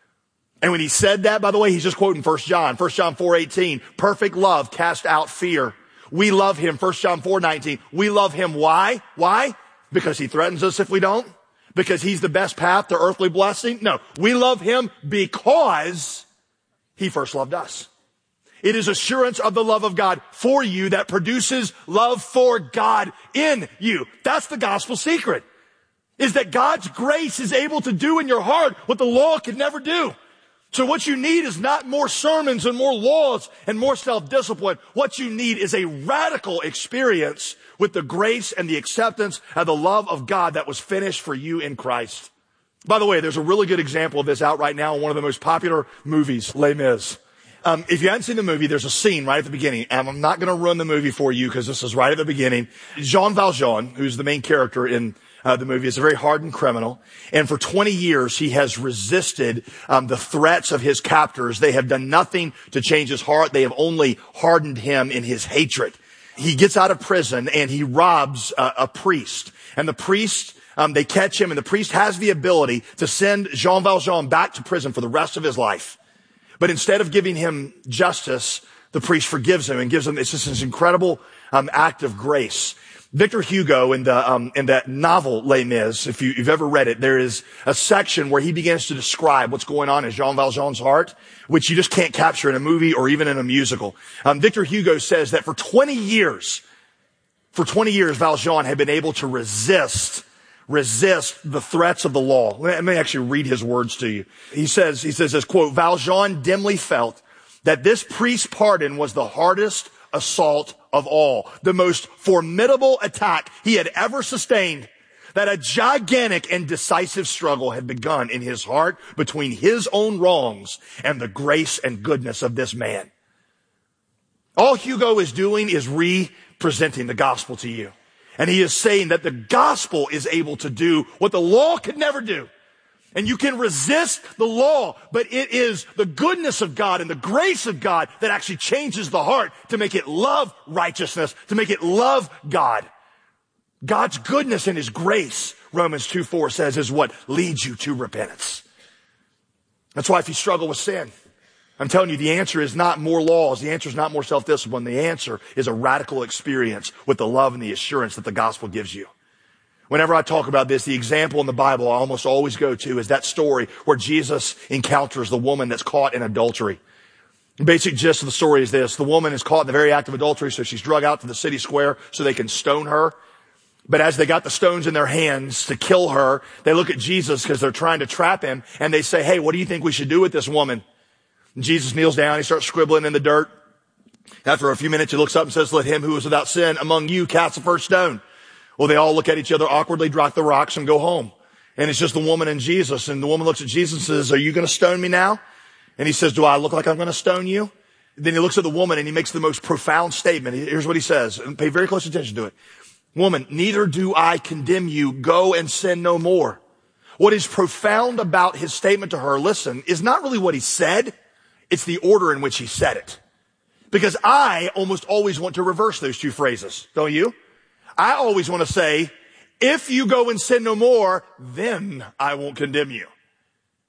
And when he said that, by the way, he's just quoting 1 John 4:18, perfect love cast out fear. We love him. 1 John 4:19. We love him. Why? Why? Because he threatens us if we don't? Because he's the best path to earthly blessing? No. We love him because he first loved us. It is assurance of the love of God for you that produces love for God in you. That's the gospel secret. Is that God's grace is able to do in your heart what the law could never do. So what you need is not more sermons and more laws and more self-discipline. What you need is a radical experience with the grace and the acceptance and the love of God that was finished for you in Christ. By the way, there's a really good example of this out right now in one of the most popular movies, Les Mis. If you haven't seen the movie, there's a scene right at the beginning, and I'm not going to ruin the movie for you because this is right at the beginning. Jean Valjean, who's the main character in the movie, is a very hardened criminal. And for 20 years, he has resisted the threats of his captors. They have done nothing to change his heart. They have only hardened him in his hatred. He gets out of prison and he robs a priest. And the priest, they catch him, and the priest has the ability to send Jean Valjean back to prison for the rest of his life. But instead of giving him justice, the priest forgives him and gives him, it's just this incredible act of grace. Victor Hugo in that novel Les Mis, if you've ever read it, there is a section where he begins to describe what's going on in Jean Valjean's heart, which you just can't capture in a movie or even in a musical. Victor Hugo says that for 20 years, Valjean had been able to resist the threats of the law. Let me actually read his words to you. He says this, quote, Valjean dimly felt that this priest's pardon was the hardest assault of all, the most formidable attack he had ever sustained, that a gigantic and decisive struggle had begun in his heart between his own wrongs and the grace and goodness of this man. All Hugo is doing is representing the gospel to you. And he is saying that the gospel is able to do what the law could never do. And you can resist the law, but it is the goodness of God and the grace of God that actually changes the heart to make it love righteousness, to make it love God. God's goodness and his grace, Romans 2:4 says, is what leads you to repentance. That's why if you struggle with sin, I'm telling you, the answer is not more laws. The answer is not more self-discipline. The answer is a radical experience with the love and the assurance that the gospel gives you. Whenever I talk about this, the example in the Bible I almost always go to is that story where Jesus encounters the woman that's caught in adultery. The basic gist of the story is this. The woman is caught in the very act of adultery, so she's drug out to the city square so they can stone her. But as they got the stones in their hands to kill her, they look at Jesus because they're trying to trap him, and they say, hey, what do you think we should do with this woman? And Jesus kneels down, he starts scribbling in the dirt. After a few minutes, he looks up and says, let him who is without sin among you cast the first stone. Well, they all look at each other awkwardly, drop the rocks, and go home. And it's just the woman and Jesus. And the woman looks at Jesus and says, are you going to stone me now? And he says, do I look like I'm going to stone you? Then he looks at the woman and he makes the most profound statement. Here's what he says, and pay very close attention to it. Woman, neither do I condemn you. Go and sin no more. What is profound about his statement to her, listen, is not really what he said. It's the order in which he said it. Because I almost always want to reverse those two phrases, don't you? I always want to say, if you go and sin no more, then I won't condemn you.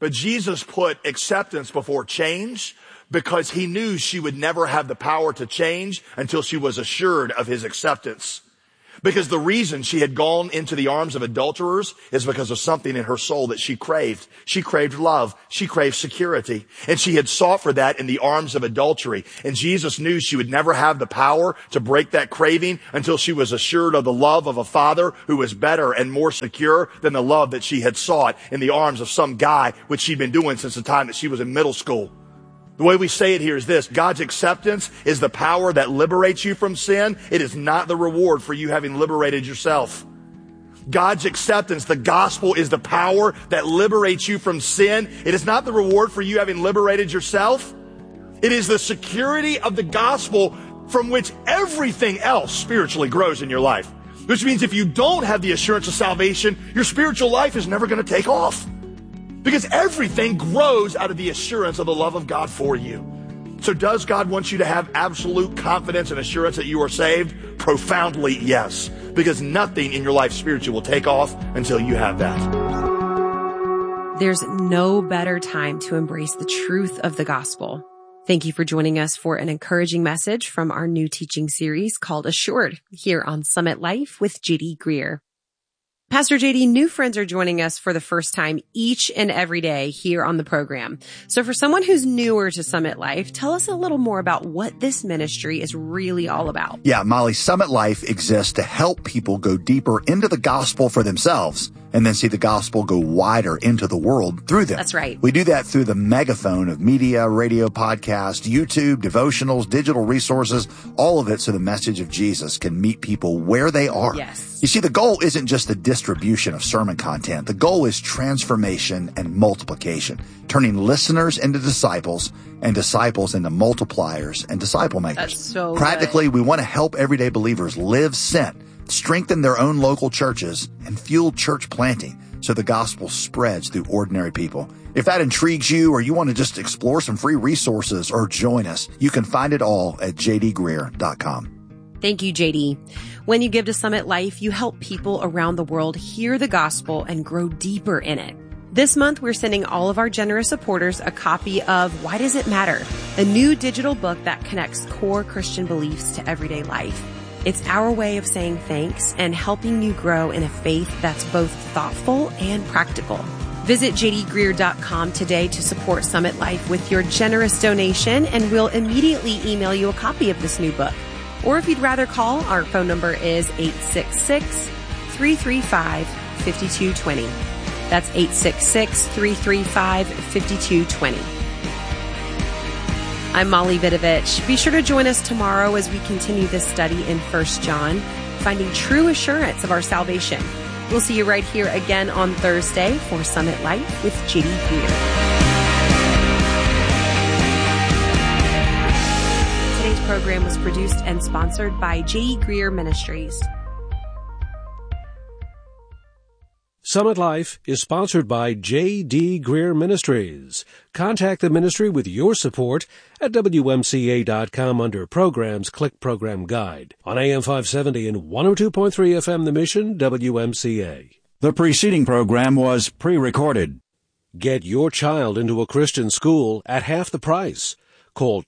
But Jesus put acceptance before change because he knew she would never have the power to change until she was assured of his acceptance. Because the reason she had gone into the arms of adulterers is because of something in her soul that she craved. She craved love. She craved security. And she had sought for that in the arms of adultery. And Jesus knew she would never have the power to break that craving until she was assured of the love of a father who was better and more secure than the love that she had sought in the arms of some guy, which she'd been doing since the time that she was in middle school. The way we say it here is this: God's acceptance is the power that liberates you from sin. It is not the reward for you having liberated yourself. God's acceptance, the gospel, is the power that liberates you from sin. It is not the reward for you having liberated yourself. It is the security of the gospel from which everything else spiritually grows in your life. Which means if you don't have the assurance of salvation, your spiritual life is never going to take off. Because everything grows out of the assurance of the love of God for you. So does God want you to have absolute confidence and assurance that you are saved? Profoundly, yes. Because nothing in your life spiritually will take off until you have that. There's no better time to embrace the truth of the gospel. Thank you for joining us for an encouraging message from our new teaching series called Assured here on Summit Life with J.D. Greear. Pastor JD, new friends are joining us for the first time each and every day here on the program. So for someone who's newer to Summit Life, tell us a little more about what this ministry is really all about. Yeah, Molly, Summit Life exists to help people go deeper into the gospel for themselves and then see the gospel go wider into the world through them. That's right. We do that through the megaphone of media, radio, podcast, YouTube, devotionals, digital resources, all of it so the message of Jesus can meet people where they are. Yes. You see, the goal isn't just the distribution of sermon content. The goal is transformation and multiplication, turning listeners into disciples and disciples into multipliers and disciple makers. That's so Practically, good. We want to help everyday believers live sent, strengthen their own local churches, and fuel church planting so the gospel spreads through ordinary people. If that intrigues you or you want to just explore some free resources or join us, you can find it all at jdgreear.com. Thank you, JD. When you give to Summit Life, you help people around the world hear the gospel and grow deeper in it. This month, we're sending all of our generous supporters a copy of Why Does It Matter?, a new digital book that connects core Christian beliefs to everyday life. It's our way of saying thanks and helping you grow in a faith that's both thoughtful and practical. Visit jdgreear.com today to support Summit Life with your generous donation, and we'll immediately email you a copy of this new book. Or if you'd rather call, our phone number is 866-335-5220. That's 866-335-5220. I'm Molly Vidovich. Be sure to join us tomorrow as we continue this study in 1 John, finding true assurance of our salvation. We'll see you right here again on Thursday for Summit Life with J.D. Greear. Today's program was produced and sponsored by J.D. Greear Ministries. Summit Life is sponsored by J.D. Greear Ministries. Contact the ministry with your support at WMCA.com under Programs. Click Program Guide. On AM 570 and 102.3 FM, The Mission, WMCA. The preceding program was pre-recorded. Get your child into a Christian school at half the price. Call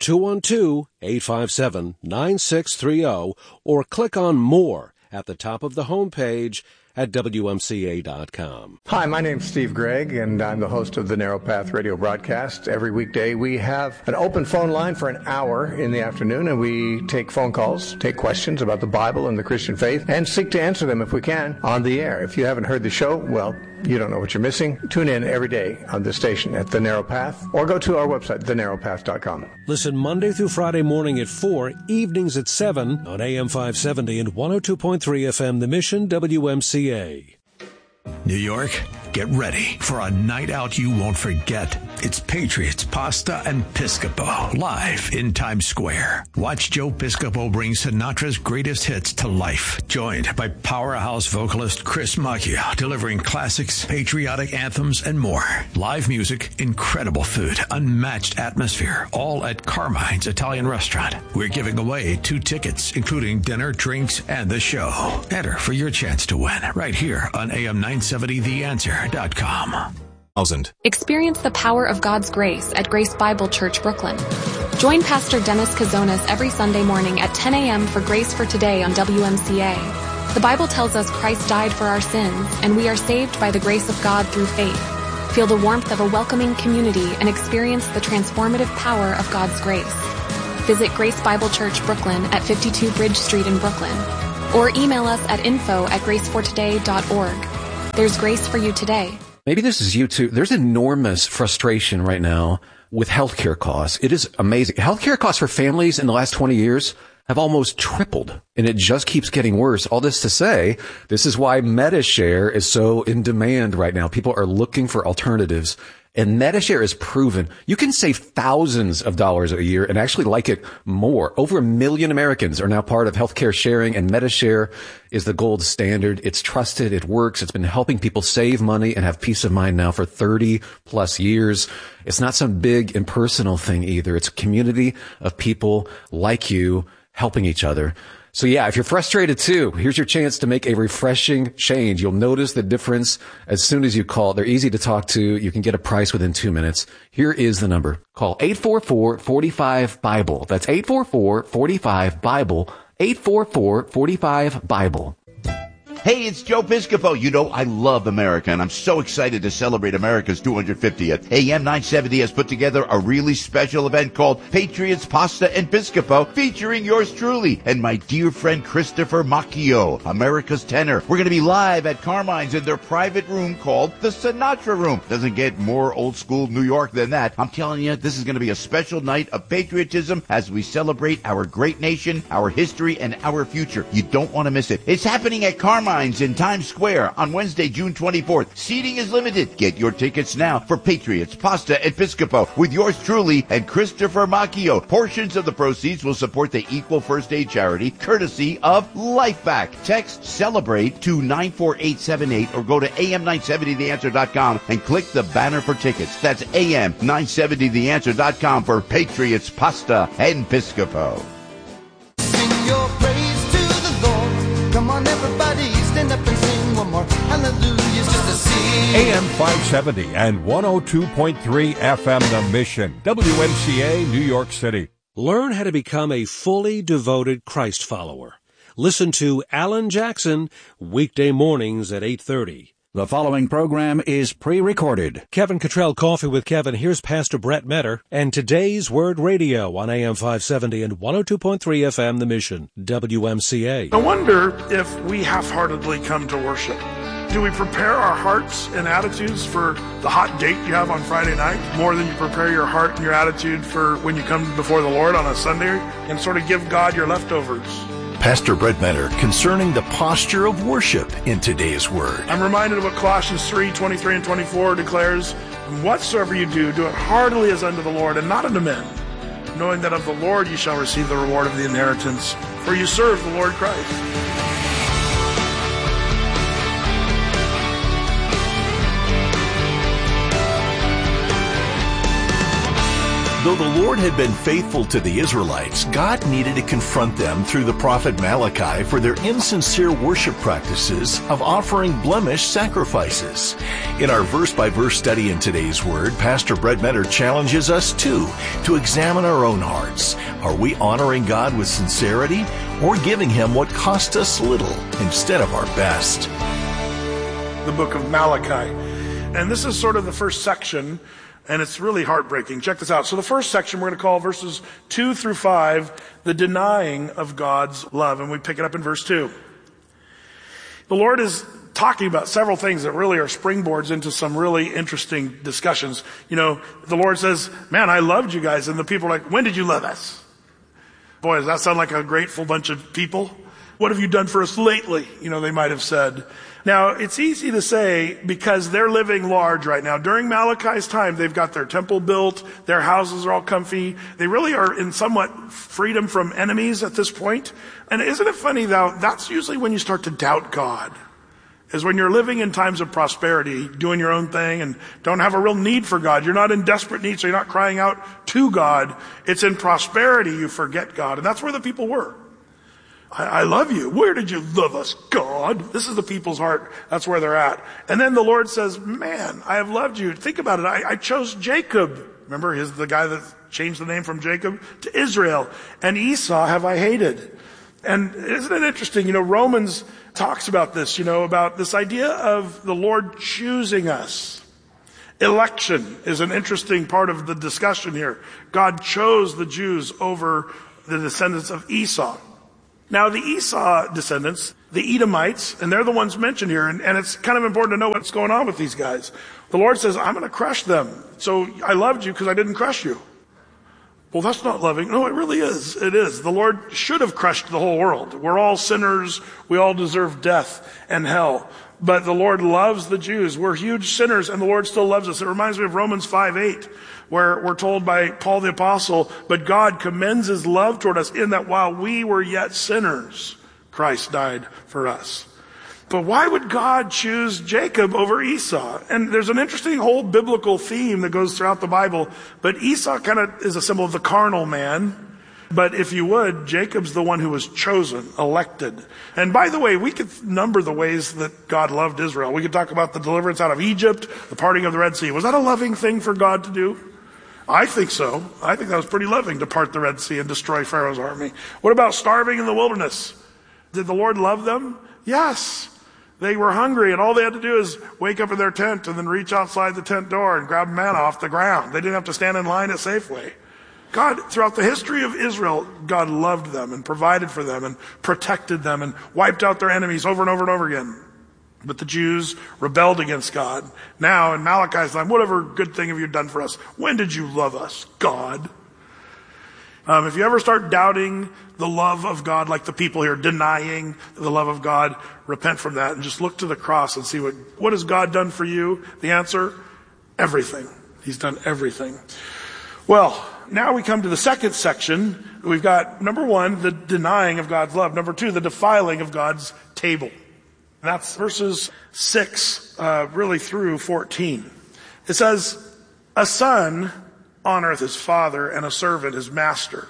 212-857-9630 or click on More at the top of the homepage at WMCA.com. Hi, my name's Steve Gregg, and I'm the host of the Narrow Path radio broadcast. Every weekday, we have an open phone line for an hour in the afternoon, and we take phone calls, take questions about the Bible and the Christian faith, and seek to answer them, if we can, on the air. If you haven't heard the show, well, you don't know what you're missing. Tune in every day on this station at The Narrow Path, or go to our website, thenarrowpath.com. Listen Monday through Friday morning at 4, evenings at 7 on AM 570 and 102.3 FM, The Mission, WMCA. New York, get ready for a night out you won't forget. It's Patriots, Pasta, and Piscopo, live in Times Square. Watch Joe Piscopo bring Sinatra's greatest hits to life, joined by powerhouse vocalist Chris Macchia, delivering classics, patriotic anthems, and more. Live music, incredible food, unmatched atmosphere, all at Carmine's Italian Restaurant. We're giving away 2 tickets, including dinner, drinks, and the show. Enter for your chance to win right here on AM970theanswer.com. Experience the power of God's grace at Grace Bible Church, Brooklyn. Join Pastor Dennis Kazonas every Sunday morning at 10 a.m. for Grace for Today on WMCA. The Bible tells us Christ died for our sins, and we are saved by the grace of God through faith. Feel the warmth of a welcoming community and experience the transformative power of God's grace. Visit Grace Bible Church, Brooklyn at 52 Bridge Street in Brooklyn, or email us at info@gracefortoday.org. There's grace for you today. Maybe this is you too. There's enormous frustration right now with healthcare costs. It is amazing. Healthcare costs for families in the last 20 years have almost tripled, and it just keeps getting worse. All this to say, this is why Medi-Share is so in demand right now. People are looking for alternatives. And Medi-Share is proven you can save thousands of dollars a year and actually like it more. Over 1 million Americans are now part of healthcare sharing, and Medi-Share is the gold standard. It's trusted. It works. It's been helping people save money and have peace of mind now for 30 plus years. It's not some big impersonal thing either. It's a community of people like you helping each other. So yeah, if you're frustrated too, here's your chance to make a refreshing change. You'll notice the difference as soon as you call. They're easy to talk to. You can get a price within 2 minutes. Here is the number. Call 844-45-BIBLE. That's 844-45-BIBLE. 844-45-BIBLE. Hey, it's Joe Piscopo. You know, I love America, and I'm so excited to celebrate America's 250th. AM 970 has put together a really special event called Patriots, Pasta, and Piscopo, featuring yours truly and my dear friend Christopher Macchio, America's tenor. We're going to be live at Carmine's in their private room called the Sinatra Room. Doesn't get more old school New York than that. I'm telling you, this is going to be a special night of patriotism as we celebrate our great nation, our history, and our future. You don't want to miss it. It's happening at Carmine's in Times Square on Wednesday, June 24th. Seating is limited. Get your tickets now for Patriots, Pasta, and Piscopo with yours truly and Christopher Macchio. Portions of the proceeds will support the Equal First Aid charity, courtesy of LifeBack. Text CELEBRATE to 94878 or go to am970theanswer.com and click the banner for tickets. That's am970theanswer.com for Patriots, Pasta, and Piscopo. Sing your praise to the Lord. Come on, everybody, stand up and sing one more. Hallelujah, just to see. AM 570 and 102.3 FM The Mission. WMCA, New York City. Learn how to become a fully devoted Christ follower. Listen to Alan Jackson weekday mornings at 8:30. The following program is pre-recorded. Kevin Cottrell Coffee with Kevin. Here's Pastor Brett Metter and today's Word Radio on AM 570 and 102.3 FM The Mission, WMCA. I wonder if we half-heartedly come to worship. Do we prepare our hearts and attitudes for the hot date you have on Friday night more than you prepare your heart and your attitude for when you come before the Lord on a Sunday and sort of give God your leftovers? Pastor Brett Metter concerning the posture of worship in today's Word. I'm reminded of what Colossians 3:23 and 24 declares, "And whatsoever you do, do it heartily as unto the Lord and not unto men, knowing that of the Lord you shall receive the reward of the inheritance, for you serve the Lord Christ." Though the Lord had been faithful to the Israelites, God needed to confront them through the prophet Malachi for their insincere worship practices of offering blemished sacrifices. In our verse-by-verse study in today's Word, Pastor Brett Metter challenges us, too, to examine our own hearts. Are we honoring God with sincerity or giving Him what cost us little instead of our best? The book of Malachi. And this is sort of the first section, and it's really heartbreaking. Check this out. So the first section we're going to call verses 2 through 5, the denying of God's love. And we pick it up in verse 2. The Lord is talking about several things that really are springboards into some really interesting discussions. You know, the Lord says, man, I loved you guys. And the people are like, when did you love us? Boy, does that sound like a grateful bunch of people? What have you done for us lately? You know, they might have said. Now, it's easy to say because they're living large right now. During Malachi's time, they've got their temple built. Their houses are all comfy. They really are in somewhat freedom from enemies at this point. And isn't it funny, though, that's usually when you start to doubt God, is when you're living in times of prosperity, doing your own thing and don't have a real need for God. You're not in desperate need, so you're not crying out to God. It's in prosperity you forget God. And that's where the people were. I love you. Where did you love us, God? This is the people's heart. That's where they're at. And then the Lord says, man, I have loved you. Think about it. I chose Jacob. Remember, he's the guy that changed the name from Jacob to Israel. And Esau have I hated. And isn't it interesting? Romans talks about this, about this idea of the Lord choosing us. Election is an interesting part of the discussion here. God chose the Jews over the descendants of Esau. Now, the Esau descendants, the Edomites, and they're the ones mentioned here, and it's kind of important to know what's going on with these guys. The Lord says, I'm going to crush them. So I loved you because I didn't crush you. Well, that's not loving. No, it really is. It is. The Lord should have crushed the whole world. We're all sinners. We all deserve death and hell. But the Lord loves the Jews. We're huge sinners, and the Lord still loves us. It reminds me of Romans 5:8, where we're told by Paul the Apostle, but God commends his love toward us in that while we were yet sinners, Christ died for us. But why would God choose Jacob over Esau? And there's an interesting whole biblical theme that goes throughout the Bible, but Esau kind of is a symbol of the carnal man. But if you would, Jacob's the one who was chosen, elected. And by the way, we could number the ways that God loved Israel. We could talk about the deliverance out of Egypt, the parting of the Red Sea. Was that a loving thing for God to do? I think so. I think that was pretty loving to part the Red Sea and destroy Pharaoh's army. What about starving in the wilderness? Did the Lord love them? Yes. They were hungry, and all they had to do is wake up in their tent and then reach outside the tent door and grab manna off the ground. They didn't have to stand in line at Safeway. God, throughout the history of Israel, God loved them and provided for them and protected them and wiped out their enemies over and over and over again. But the Jews rebelled against God. Now, in Malachi's time, whatever good thing have you done for us? When did you love us, God? If you ever start doubting the love of God, like the people here, denying the love of God, repent from that and just look to the cross and see what has God done for you? The answer, everything. He's done everything. Well, now we come to the second section. We've got, number one, the denying of God's love. Number two, the defiling of God's table. And that's verses 6 really through 14. It says, a son honoreth his father, and a servant his master.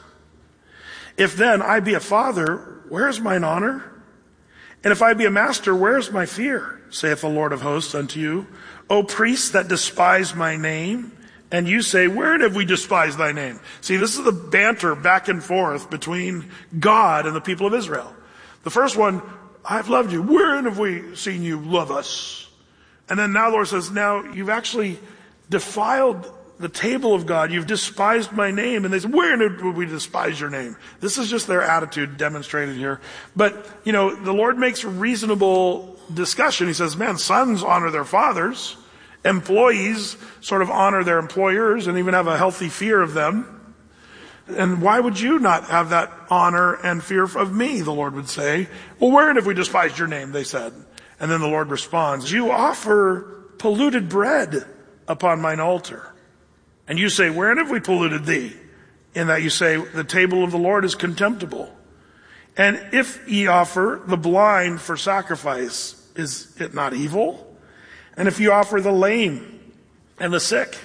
If then I be a father, where is mine honor? And if I be a master, where is my fear? Saith the Lord of hosts unto you, O priests that despise my name. And you say, wherein have we despised thy name? See, this is the banter back and forth between God and the people of Israel. The first one, I've loved you. Wherein have we seen you love us? And then now the Lord says, now you've actually defiled the table of God. You've despised my name. And they say, wherein would we despise your name? This is just their attitude demonstrated here. But, the Lord makes reasonable discussion. He says, man, sons honor their fathers. Employees sort of honor their employers and even have a healthy fear of them. And why would you not have that honor and fear of me, the Lord would say. Well, wherein have we despised your name, they said. And then the Lord responds, you offer polluted bread upon mine altar. And you say, wherein have we polluted thee? In that you say, the table of the Lord is contemptible. And if ye offer the blind for sacrifice, is it not evil? And if you offer the lame and the sick,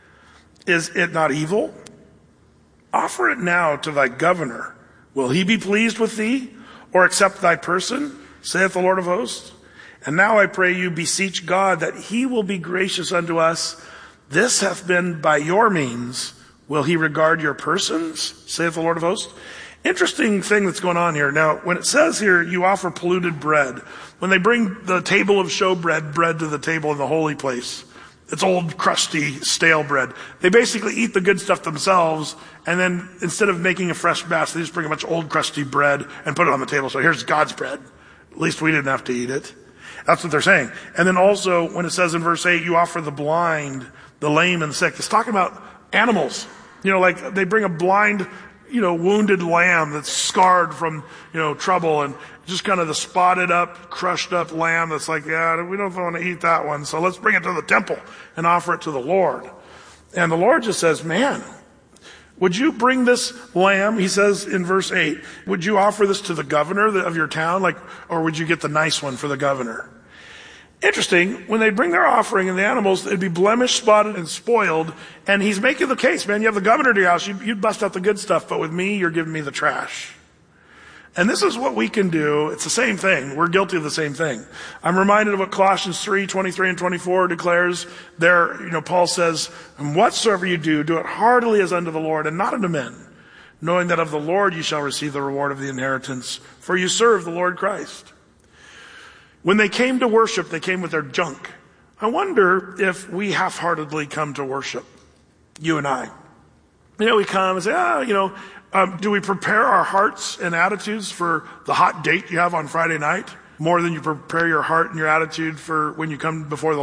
is it not evil? Offer it now to thy governor. Will he be pleased with thee, or accept thy person, saith the Lord of hosts? And now I pray you, beseech God that he will be gracious unto us. This hath been by your means. Will he regard your persons, saith the Lord of hosts? Interesting thing that's going on here. Now, when it says here, you offer polluted bread, when they bring the table of showbread bread to the table in the holy place, it's old, crusty, stale bread. They basically eat the good stuff themselves, and then instead of making a fresh batch, they just bring a bunch of old, crusty bread and put it on the table. So here's God's bread. At least we didn't have to eat it. That's what they're saying. And then also, when it says in verse 8, you offer the blind, the lame, and the sick, it's talking about animals. Like they bring a blind, wounded lamb that's scarred from, trouble, and just kind of the spotted up, crushed up lamb that's like, yeah, we don't want to eat that one, so let's bring it to the temple and offer it to the Lord. And the Lord just says, man, would you bring this lamb, he says in verse 8, would you offer this to the governor of your town, or would you get the nice one for the governor? Interesting, when they bring their offering and the animals, it'd be blemished, spotted, and spoiled. And he's making the case, man, you have the governor to your house, you'd bust out the good stuff, but with me, you're giving me the trash. And this is what we can do. It's the same thing. We're guilty of the same thing. I'm reminded of what Colossians 3:23 and 24 declares. There, Paul says, "And whatsoever you do, do it heartily as unto the Lord and not unto men, knowing that of the Lord you shall receive the reward of the inheritance, for you serve the Lord Christ." When they came to worship, they came with their junk. I wonder if we half-heartedly come to worship, you and I. We come and say, do we prepare our hearts and attitudes for the hot date you have on Friday night more than you prepare your heart and your attitude for when you come before the